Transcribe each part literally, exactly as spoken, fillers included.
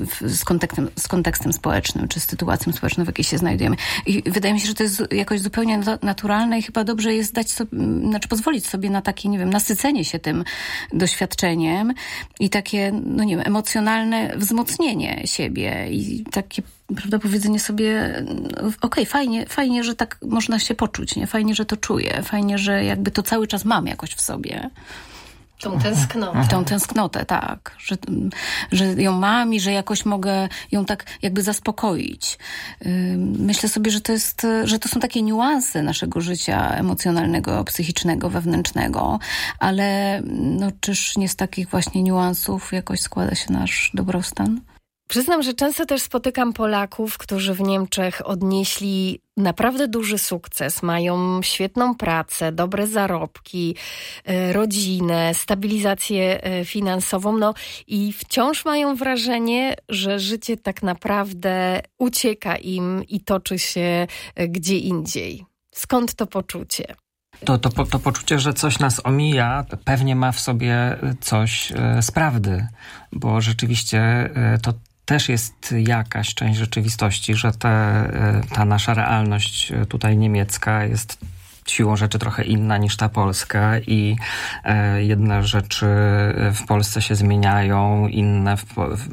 z kontekstem, z kontekstem społecznym, czy z sytuacją społeczną, w jakiej się znajdujemy. I wydaje mi się, że to jest jakoś zupełnie naturalne i chyba dobrze jest dać sobie, znaczy pozwolić sobie na takie, nie wiem, nasycenie się tym doświadczeniem i takie, no nie wiem, emocjonalne wzmocnienie siebie i takie, prawda, powiedzenie sobie, okej, okay, fajnie, fajnie, że tak można się poczuć, nie? Fajnie, że to czuję, fajnie, że jakby to cały czas mam jakoś w sobie. Tą tęsknotę. Tą tęsknotę, tak. Że, że ją mam i że jakoś mogę ją tak jakby zaspokoić. Myślę sobie, że to jest, że to są takie niuanse naszego życia emocjonalnego, psychicznego, wewnętrznego, ale no, czyż nie z takich właśnie niuansów jakoś składa się nasz dobrostan? Przyznam, że często też spotykam Polaków, którzy w Niemczech odnieśli naprawdę duży sukces, mają świetną pracę, dobre zarobki, rodzinę, stabilizację finansową, no i wciąż mają wrażenie, że życie tak naprawdę ucieka im i toczy się gdzie indziej. Skąd to poczucie? To, to, to poczucie, że coś nas omija, pewnie ma w sobie coś z prawdy, bo rzeczywiście to też jest jakaś część rzeczywistości, że te, ta nasza realność tutaj niemiecka jest siłą rzeczy trochę inna niż ta polska i e, jedne rzeczy w Polsce się zmieniają, inne w, w,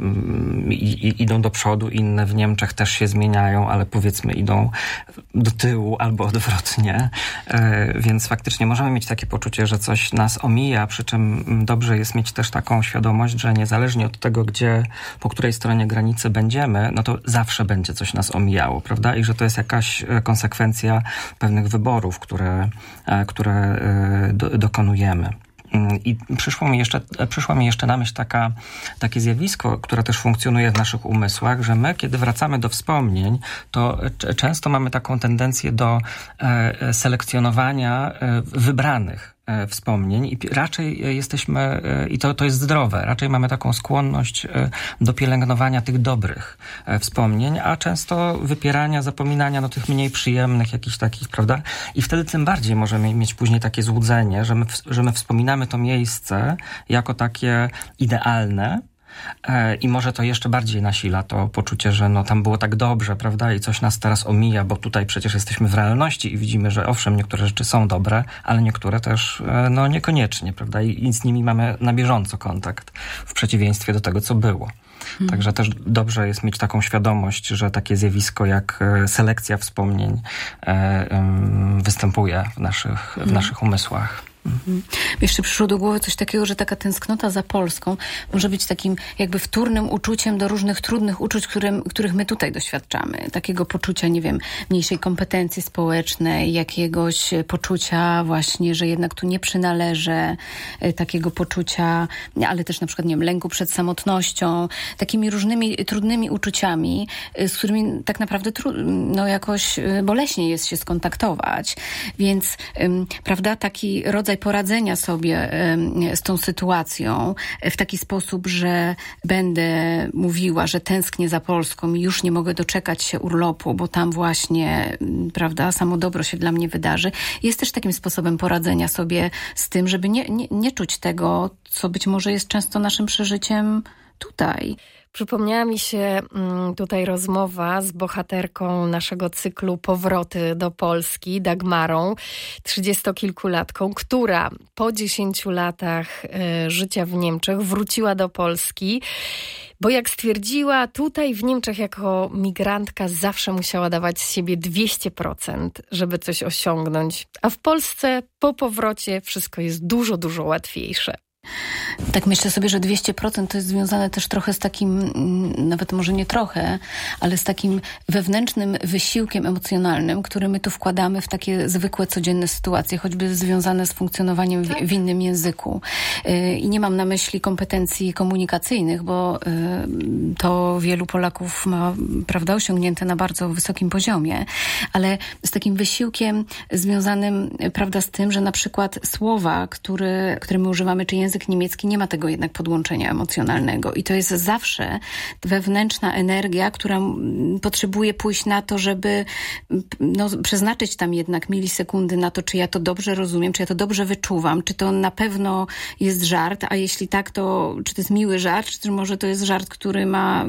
i, idą do przodu, inne w Niemczech też się zmieniają, ale powiedzmy idą do tyłu albo odwrotnie. E, więc faktycznie możemy mieć takie poczucie, że coś nas omija, przy czym dobrze jest mieć też taką świadomość, że niezależnie od tego, gdzie, po której stronie granicy będziemy, no to zawsze będzie coś nas omijało, prawda? I że to jest jakaś konsekwencja pewnych wyborów, które które, które do, dokonujemy. I przyszło mi jeszcze, przyszło mi jeszcze na myśl taka, takie zjawisko, które też funkcjonuje w naszych umysłach, że my, kiedy wracamy do wspomnień, to c- często mamy taką tendencję do e, selekcjonowania e, wybranych e, wspomnień i raczej jesteśmy, e, i to, to jest zdrowe, raczej mamy taką skłonność e, do pielęgnowania tych dobrych e, wspomnień, a często wypierania, zapominania no, tych mniej przyjemnych, jakichś takich, prawda? I wtedy tym bardziej możemy mieć później takie złudzenie, że my, że my wspominamy to miejsce jako takie idealne, i może to jeszcze bardziej nasila to poczucie, że no tam było tak dobrze, prawda, i coś nas teraz omija, bo tutaj przecież jesteśmy w realności i widzimy, że owszem, niektóre rzeczy są dobre, ale niektóre też no niekoniecznie, prawda, i, i z nimi mamy na bieżąco kontakt, w przeciwieństwie do tego, co było. Hmm. Także też dobrze jest mieć taką świadomość, że takie zjawisko jak selekcja wspomnień występuje w naszych, hmm. w naszych umysłach. Mhm. Jeszcze przyszło do głowy coś takiego, że taka tęsknota za Polską może być takim jakby wtórnym uczuciem do różnych trudnych uczuć, którym, których my tutaj doświadczamy. Takiego poczucia, nie wiem, mniejszej kompetencji społecznej, jakiegoś poczucia właśnie, że jednak tu nie przynależę, takiego poczucia, ale też na przykład, nie wiem, lęku przed samotnością, takimi różnymi trudnymi uczuciami, z którymi tak naprawdę tru- no jakoś boleśnie jest się skontaktować. Więc, ym, prawda, taki rodzaj poradzenia sobie z tą sytuacją w taki sposób, że będę mówiła, że tęsknię za Polską i już nie mogę doczekać się urlopu, bo tam właśnie, prawda, samo dobro się dla mnie wydarzy. Jest też takim sposobem poradzenia sobie z tym, żeby nie, nie, nie czuć tego, co być może jest często naszym przeżyciem tutaj. Przypomniała mi się tutaj rozmowa z bohaterką naszego cyklu Powroty do Polski, Dagmarą, trzydziestokilkulatką, która po dziesięciu latach życia w Niemczech wróciła do Polski, bo jak stwierdziła, tutaj w Niemczech jako migrantka zawsze musiała dawać z siebie dwieście procent, żeby coś osiągnąć, a w Polsce po powrocie wszystko jest dużo, dużo łatwiejsze. Tak myślę sobie, że dwieście procent to jest związane też trochę z takim, nawet może nie trochę, ale z takim wewnętrznym wysiłkiem emocjonalnym, który my tu wkładamy w takie zwykłe, codzienne sytuacje, choćby związane z funkcjonowaniem w, w innym języku. I nie mam na myśli kompetencji komunikacyjnych, bo to wielu Polaków ma, prawda, osiągnięte na bardzo wysokim poziomie, ale z takim wysiłkiem związanym, prawda, z tym, że na przykład słowa, które, które my używamy, czy język niemiecki nie ma tego jednak podłączenia emocjonalnego i to jest zawsze wewnętrzna energia, która potrzebuje pójść na to, żeby no, przeznaczyć tam jednak milisekundy na to, czy ja to dobrze rozumiem, czy ja to dobrze wyczuwam, czy to na pewno jest żart, a jeśli tak, to czy to jest miły żart, czy może to jest żart, który ma